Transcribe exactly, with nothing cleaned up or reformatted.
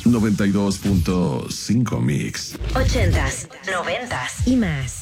noventa y dos punto cinco Mix. Ochentas, noventas y más.